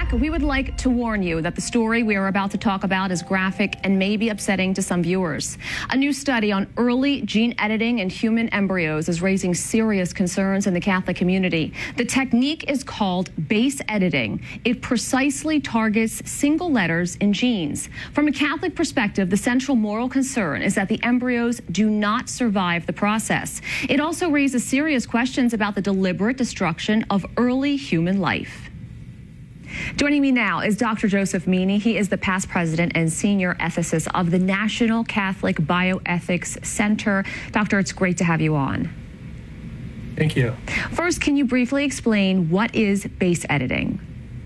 back. We would like to warn you that the story we are about to talk about is graphic and may be upsetting to some viewers. A new study on early gene editing in human embryos is raising serious concerns in the Catholic community. The technique is called base editing. It precisely targets single letters in genes. From a Catholic perspective, the central moral concern is that the embryos do not survive the process. It also raises serious questions about the deliberate destruction of early human life. Joining me now is Dr. Joseph Meany. He is the past president and senior ethicist of the National Catholic Bioethics Center. Doctor, it's great to have you on. Thank you. First, can you briefly explain what is base editing?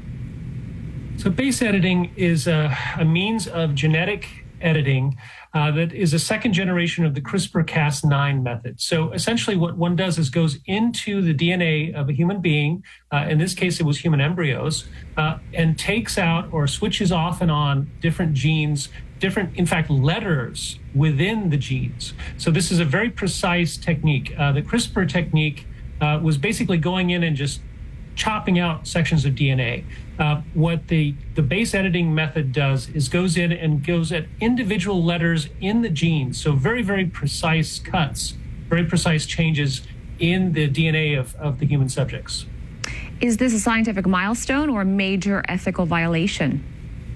So base editing is a means of genetic editing that is a second generation of the CRISPR-Cas9 method. So essentially what one does is goes into the DNA of a human being, in this case it was human embryos, and takes out or switches off and on different genes, different, in fact, letters within the genes. So this is a very precise technique. The CRISPR technique was basically going in and just chopping out sections of DNA. What the base editing method does is goes in and goes at individual letters in the genes. So very, very precise cuts, very precise changes in the DNA of the human subjects. Is this a scientific milestone or a major ethical violation?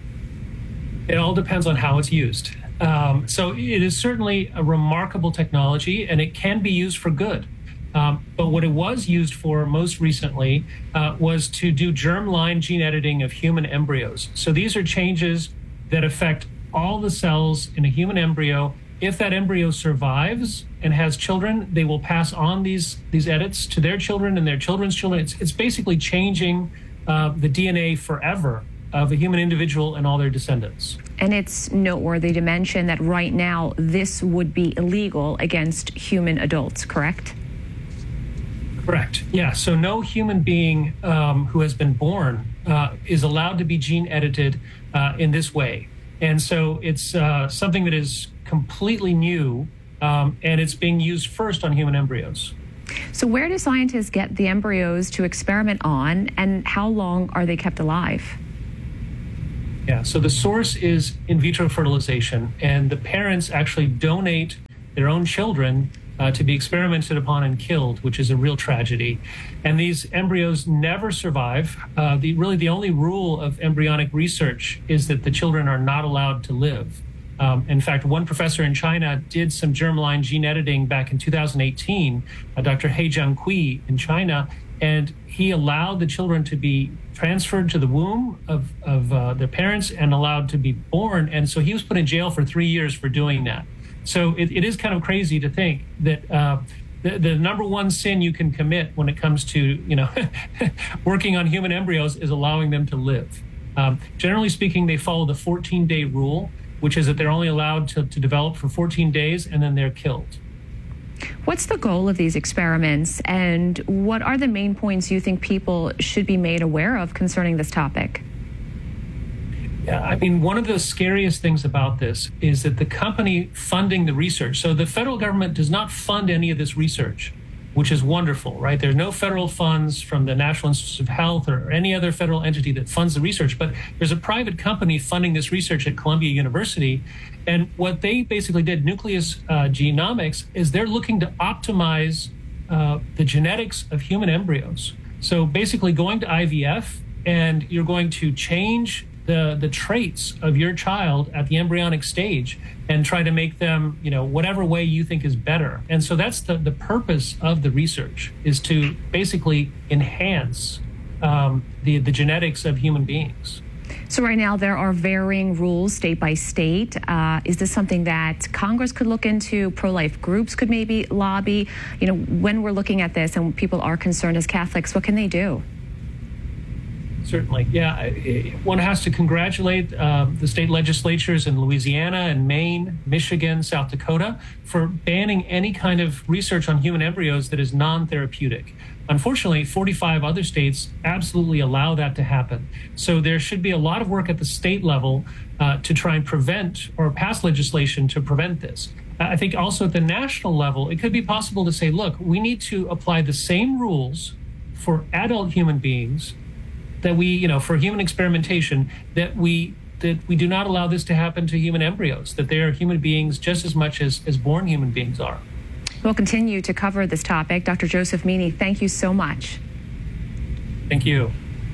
It all depends on how it's used. So it is certainly a remarkable technology, and it can be used for good. But what it was used for most recently was to do germline gene editing of human embryos. So these are changes that affect all the cells in a human embryo. If that embryo survives and has children, they will pass on these edits to their children and their children's children. It's basically changing the DNA forever of a human individual and all their descendants. And it's noteworthy to mention that right now this would be illegal against human adults, correct? Correct. Yeah. So no human being who has been born is allowed to be gene edited in this way. And so it's something that is completely new, and it's being used first on human embryos. So where do scientists get the embryos to experiment on, and how long are they kept alive? Yeah. So the source is in vitro fertilization, and the parents actually donate their own children to be experimented upon and killed, which is a real tragedy. And these embryos never survive. Really, the only rule of embryonic research is that the children are not allowed to live. In fact, one professor in China did some germline gene editing back in 2018, Dr. He Jiankui in China, and he allowed the children to be transferred to the womb of their parents and allowed to be born. And so he was put in jail for 3 years for doing that. So it is kind of crazy to think that the number one sin you can commit when it comes to, working on human embryos is allowing them to live. Generally speaking, they follow the 14-day rule, which is that they're only allowed to develop for 14 days and then they're killed. What's the goal of these experiments, and what are the main points you think people should be made aware of concerning this topic? Yeah, I mean, one of the scariest things about this is that the company funding the research, so the federal government does not fund any of this research, which is wonderful, right? There's no federal funds from the National Institutes of Health or any other federal entity that funds the research, but there's a private company funding this research at Columbia University. And what they basically did, Nucleus Genomics, is they're looking to optimize the genetics of human embryos. So basically going to IVF, and you're going to change the traits of your child at the embryonic stage and try to make them, whatever way you think is better. And so that's the purpose of the research, is to basically enhance the genetics of human beings. So right now there are varying rules state by state. Is this something that Congress could look into, pro-life groups could maybe lobby? When we're looking at this and people are concerned as Catholics, what can they do? Certainly. Yeah. One has to congratulate the state legislatures in Louisiana and Maine, Michigan, South Dakota for banning any kind of research on human embryos that is non-therapeutic. Unfortunately, 45 other states absolutely allow that to happen. So there should be a lot of work at the state level to try and prevent or pass legislation to prevent this. I think also at the national level, it could be possible to say, look, we need to apply the same rules for adult human beings for human experimentation, that we do not allow this to happen to human embryos, that they are human beings just as much as born human beings are. We'll continue to cover this topic. Dr. Joseph Meany, thank you so much. Thank you.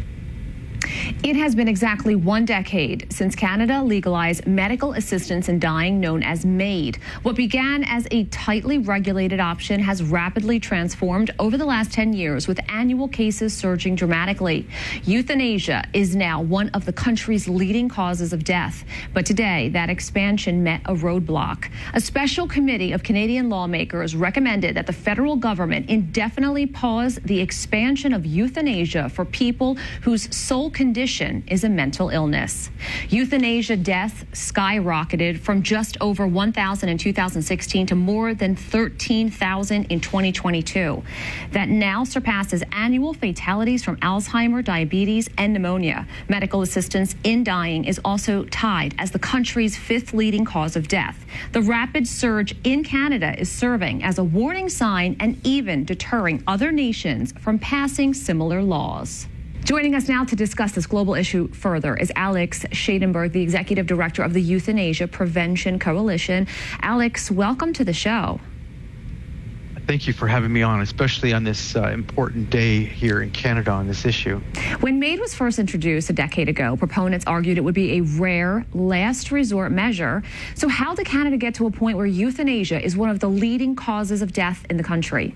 It has been exactly 1 decade since Canada legalized medical assistance in dying known as MAID. What began as a tightly regulated option has rapidly transformed over the last 10 years, with annual cases surging dramatically. Euthanasia is now one of the country's leading causes of death. But today, that expansion met a roadblock. A special committee of Canadian lawmakers recommended that the federal government indefinitely pause the expansion of euthanasia for people whose sole condition is a mental illness. Euthanasia deaths skyrocketed from just over 1,000 in 2016 to more than 13,000 in 2022. That now surpasses annual fatalities from Alzheimer's, diabetes, and pneumonia. Medical assistance in dying is also tied as the country's 5th leading cause of death. The rapid surge in Canada is serving as a warning sign and even deterring other nations from passing similar laws. Joining us now to discuss this global issue further is Alex Schadenberg, the Executive Director of the Euthanasia Prevention Coalition. Alex, welcome to the show. Thank you for having me on, especially on this important day here in Canada on this issue. When MAID was first introduced a decade ago, proponents argued it would be a rare, last resort measure. So how did Canada get to a point where euthanasia is one of the leading causes of death in the country?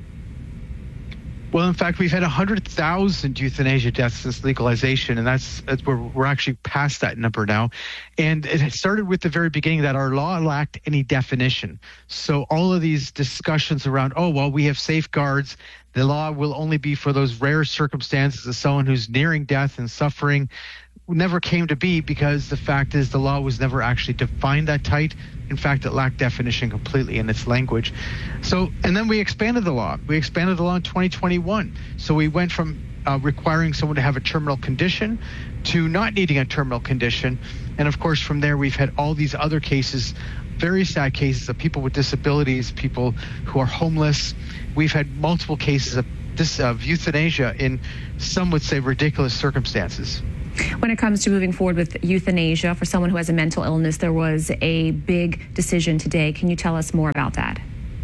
Well, in fact, we've had 100,000 euthanasia deaths since legalization, and that's where we're actually past that number now. And it started with the very beginning that our law lacked any definition. So all of these discussions around, we have safeguards, the law will only be for those rare circumstances of someone who's nearing death and suffering, never came to be, because the fact is the law was never actually defined that tight. In fact, it lacked definition completely in its language. And then we expanded the law. We expanded the law in 2021. So we went from requiring someone to have a terminal condition to not needing a terminal condition. And of course, from there, we've had all these other cases, very sad cases of people with disabilities, people who are homeless. We've had multiple cases of euthanasia in, some would say, ridiculous circumstances. When it comes to moving forward with euthanasia for someone who has a mental illness, there was a big decision today. Can you tell us more about that?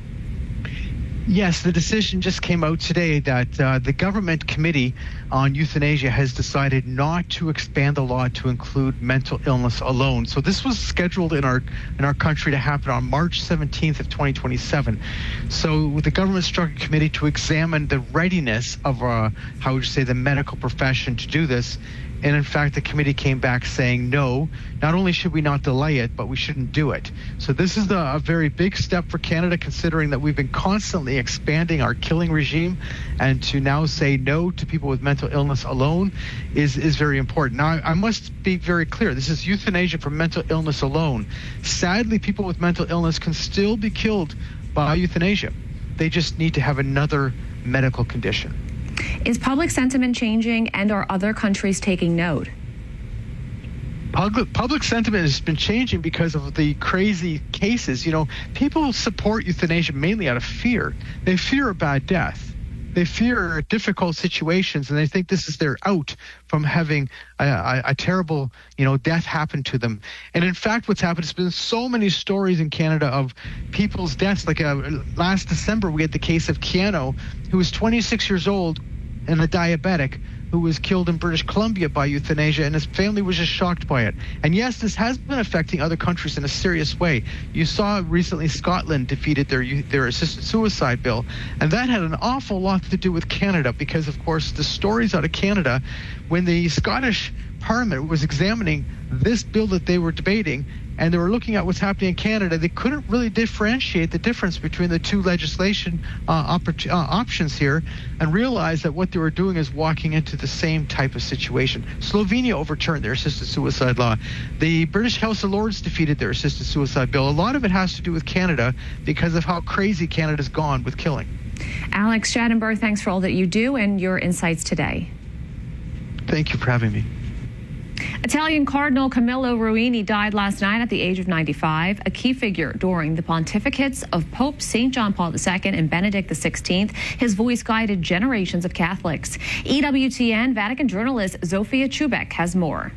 Yes, the decision just came out today that the government committee on euthanasia has decided not to expand the law to include mental illness alone. So this was scheduled in our country to happen on March 17th of 2027. So the government struck a committee to examine the readiness of, the medical profession to do this. And in fact, the committee came back saying, no, not only should we not delay it, but we shouldn't do it. So this is a very big step for Canada, considering that we've been constantly expanding our killing regime, and to now say no to people with mental illness alone is very important. Now, I must be very clear. This is euthanasia for mental illness alone. Sadly, people with mental illness can still be killed by euthanasia. They just need to have another medical condition. Is public sentiment changing, and are other countries taking note? Public sentiment has been changing because of the crazy cases. People support euthanasia mainly out of fear. They fear a bad death. They fear difficult situations, and they think this is their out from having a terrible, death happen to them. And in fact, what's happened, has been so many stories in Canada of people's deaths. Like last December, we had the case of Keanu, who was 26 years old and a diabetic, who was killed in British Columbia by euthanasia, and his family was just shocked by it. And yes, this has been affecting other countries in a serious way. You saw recently Scotland defeated their assisted suicide bill, and that had an awful lot to do with Canada, because of course the stories out of Canada, when the Scottish Parliament was examining this bill that they were debating, and they were looking at what's happening in Canada, they couldn't really differentiate the difference between the two legislation options here, and realized that what they were doing is walking into the same type of situation. Slovenia overturned their assisted suicide law. The British House of Lords defeated their assisted suicide bill. A lot of it has to do with Canada because of how crazy Canada's gone with killing. Alex Schadenberg, thanks for all that you do and your insights today. Thank you for having me. Italian Cardinal Camillo Ruini died last night at the age of 95, a key figure during the pontificates of Pope St. John Paul II and Benedict XVI. His voice guided generations of Catholics. EWTN Vatican journalist Zofia Chubek has more.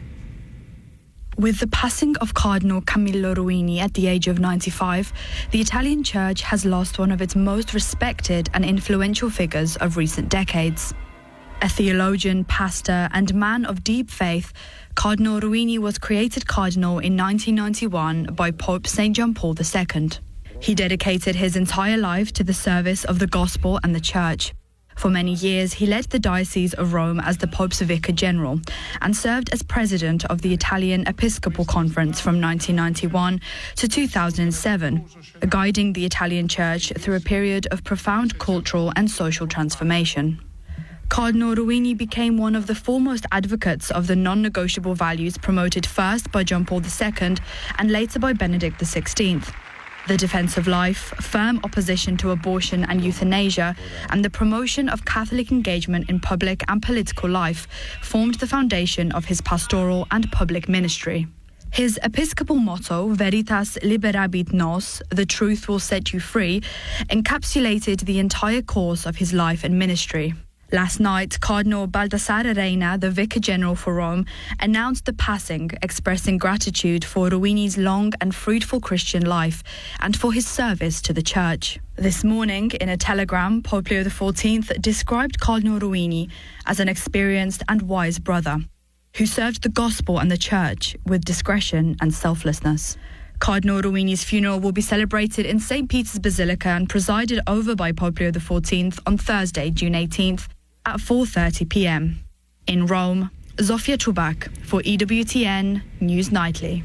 With the passing of Cardinal Camillo Ruini at the age of 95, the Italian Church has lost one of its most respected and influential figures of recent decades. A theologian, pastor, and man of deep faith, Cardinal Ruini was created cardinal in 1991 by Pope St. John Paul II. He dedicated his entire life to the service of the gospel and the church. For many years, he led the Diocese of Rome as the Pope's Vicar General and served as president of the Italian Episcopal Conference from 1991 to 2007, guiding the Italian Church through a period of profound cultural and social transformation. Cardinal Ruini became one of the foremost advocates of the non-negotiable values promoted first by John Paul II and later by Benedict XVI. The defense of life, firm opposition to abortion and euthanasia, and the promotion of Catholic engagement in public and political life formed the foundation of his pastoral and public ministry. His episcopal motto, Veritas liberabit nos, the truth will set you free, encapsulated the entire course of his life and ministry. Last night, Cardinal Baldassare Reina, the Vicar General for Rome, announced the passing, expressing gratitude for Ruini's long and fruitful Christian life and for his service to the Church. This morning, in a telegram, Pope Leo XIV described Cardinal Ruini as an experienced and wise brother who served the gospel and the Church with discretion and selflessness. Cardinal Ruini's funeral will be celebrated in St. Peter's Basilica and presided over by Pope Leo XIV on Thursday, June 18th, at 4:30 p.m. In Rome, Zofia Chubak for EWTN News Nightly.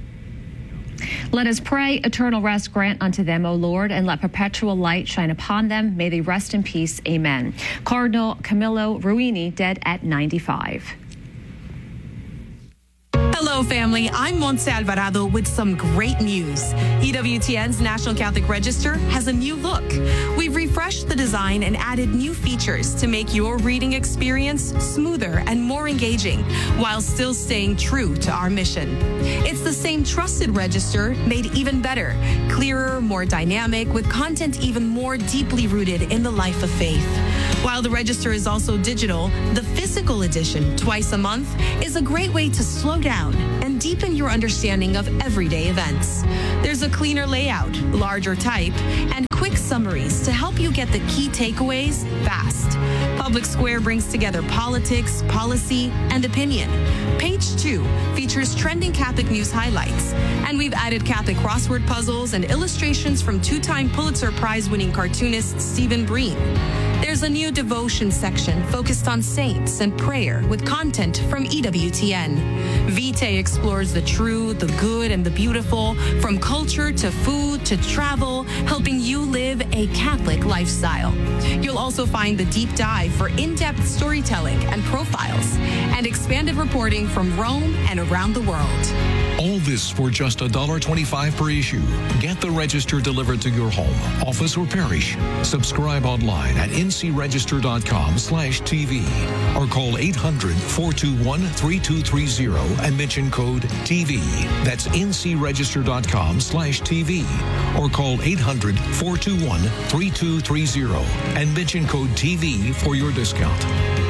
Let us pray. Eternal rest grant unto them, O Lord, and let perpetual light shine upon them. May they rest in peace. Amen. Cardinal Camillo Ruini, dead at 95. Hello, family. I'm Montse Alvarado with some great news. EWTN's National Catholic Register has a new look. We've refreshed the design and added new features to make your reading experience smoother and more engaging while still staying true to our mission. It's the same trusted register made even better, clearer, more dynamic, with content even more deeply rooted in the life of faith. While the register is also digital, the physical edition, twice a month, is a great way to slow down and deepen your understanding of everyday events. There's a cleaner layout, larger type, and quick summaries to help you get the key takeaways fast. Public Square brings together politics, policy, and opinion. Page 2 features trending Catholic news highlights, and we've added Catholic crossword puzzles and illustrations from two-time Pulitzer Prize-winning cartoonist Stephen Breen. There's a new devotion section focused on saints and prayer with content from EWTN. Vitae explores the true, the good, and the beautiful, from culture to food to travel, helping you live a Catholic lifestyle. You'll also find the deep dive for in-depth storytelling and profiles, and expanded reporting from Rome and around the world. All this for just $1.25 per issue. Get the register delivered to your home, office, or parish. Subscribe online at ncregister.com/TV or call 800-421-3230 and mention code TV. That's ncregister.com/TV or call 800-421-3230 and mention code TV for your discount.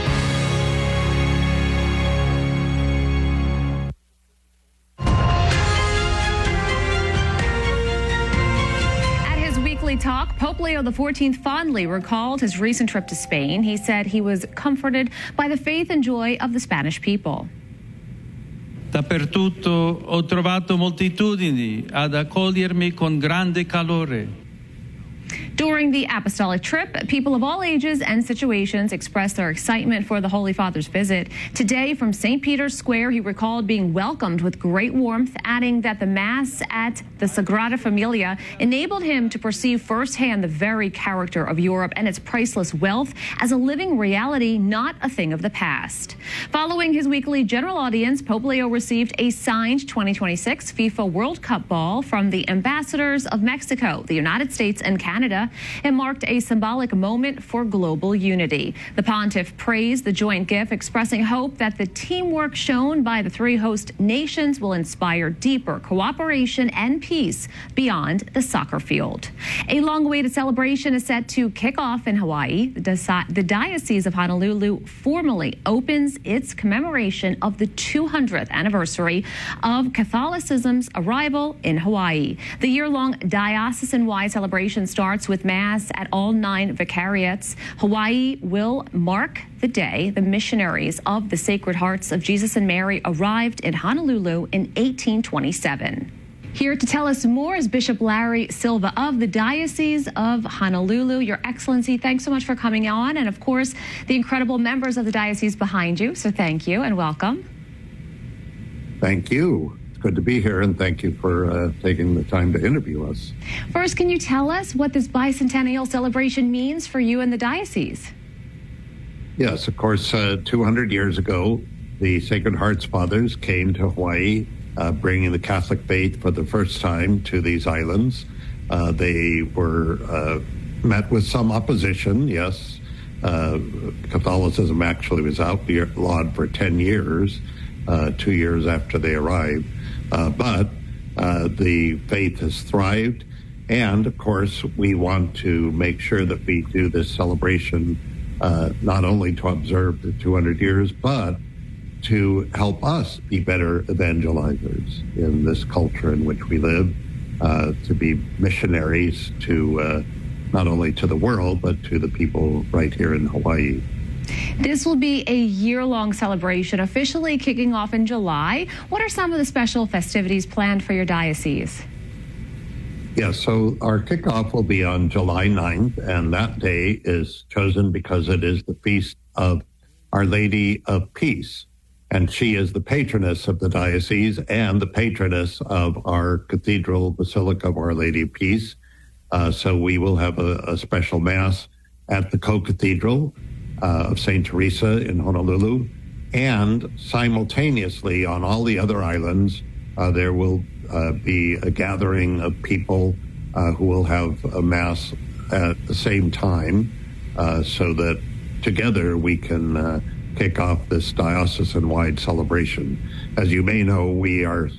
Talk, Pope Leo XIV fondly recalled his recent trip to Spain. He said he was comforted by the faith and joy of the Spanish people. Dappertutto ho trovato moltitudini ad accogliermi con grande calore. During the apostolic trip, people of all ages and situations expressed their excitement for the Holy Father's visit. Today, from St. Peter's Square, he recalled being welcomed with great warmth, adding that the Mass at the Sagrada Familia enabled him to perceive firsthand the very character of Europe and its priceless wealth as a living reality, not a thing of the past. Following his weekly general audience, Pope Leo received a signed 2026 FIFA World Cup ball from the ambassadors of Mexico, the United States, and Canada. Teresa. It marked a symbolic moment for global unity. The pontiff praised the joint gift, expressing hope that the teamwork shown by the three host nations will inspire deeper cooperation and peace beyond the soccer field. A long-awaited celebration is set to kick off in Hawaii. The Diocese of Honolulu formally opens its commemoration of the 200th anniversary of Catholicism's arrival in Hawaii. The year-long diocesan-wide celebration starts with Mass at all 9 vicariates. Hawaii will mark the day the missionaries of the Sacred Hearts of Jesus and Mary arrived in Honolulu in 1827. Here to tell us more is Bishop Larry Silva of the Diocese of Honolulu. Your Excellency, thanks so much for coming on. And of course, the incredible members of the diocese behind you. So thank you and welcome. Thank you. It's good to be here, and thank you for taking the time to interview us. First, can you tell us what this bicentennial celebration means for you and the diocese? Yes, of course, 200 years ago, the Sacred Hearts Fathers came to Hawaii, bringing the Catholic faith for the first time to these islands. They were met with some opposition, yes. Catholicism actually was outlawed for 10 years, 2 years after they arrived. But the faith has thrived. And, of course, we want to make sure that we do this celebration not only to observe the 200 years, but to help us be better evangelizers in this culture in which we live, to be missionaries to not only to the world, but to the people right here in Hawaii. This will be a year-long celebration, officially kicking off in July. What are some of the special festivities planned for your diocese? Yeah, so our kickoff will be on July 9th, and that day is chosen because it is the feast of Our Lady of Peace. And she is the patroness of the diocese and the patroness of our Cathedral Basilica of Our Lady of Peace. So we will have a special Mass at the Co-Cathedral of St. Teresa in Honolulu. And simultaneously on all the other islands, there will be a gathering of people who will have a Mass at the same time so that together we can kick off this diocesan-wide celebration. As you may know, we are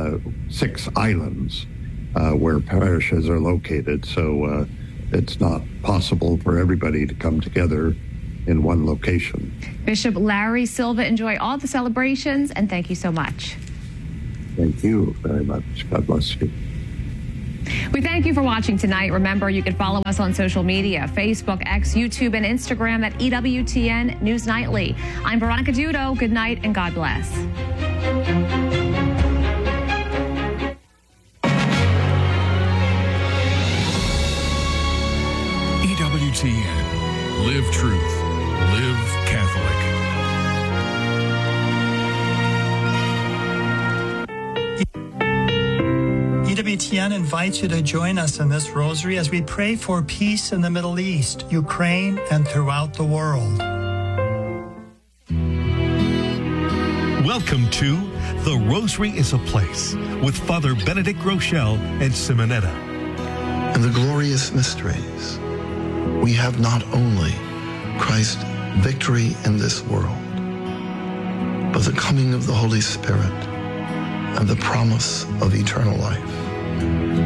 6 islands where parishes are located, so it's not possible for everybody to come together in one location. Bishop Larry Silva, enjoy all the celebrations, and thank you so much. Thank you very much. God bless you. We thank you for watching tonight. Remember, you can follow us on social media, Facebook, X, YouTube, and Instagram at EWTN News Nightly. I'm Veronica Dudo. Good night and God bless. EWTN. Live truth. Live Catholic. EWTN invites you to join us in this rosary as we pray for peace in the Middle East, Ukraine, and throughout the world. Welcome to The Rosary is a Place with Father Benedict Groeschel and Simonetta. And the glorious mysteries, we have not only Christ's victory in this world, but the coming of the Holy Spirit and the promise of eternal life.